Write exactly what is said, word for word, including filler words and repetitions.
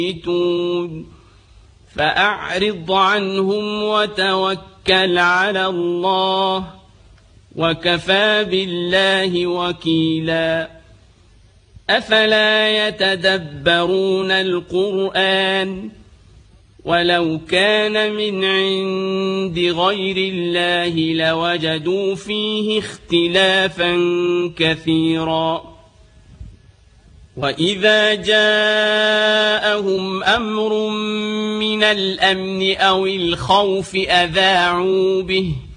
ميتون فأعرض عنهم وتوكل على الله وكفى بالله وكيلا أفلا يتدبرون القرآن ولو كان من عند غير الله لوجدوا فيه اختلافا كثيرا وإذا جاءهم أمر من الأمن أو الخوف أذاعوا به